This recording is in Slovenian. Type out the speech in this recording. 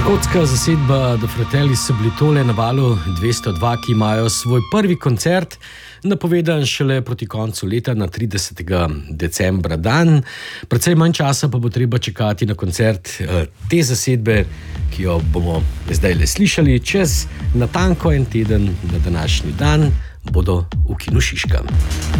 Škotska zasedba The Fratelli so bili tole na valu 202, ki imajo svoj prvi koncert, napovedan šele proti koncu leta na 30. decembra dan. Precej manj časa pa bo treba čakati na koncert te zasedbe, ki jo bomo zdaj le slišali. Čez natanko en teden na današnji dan bodo v Kinu Šiška.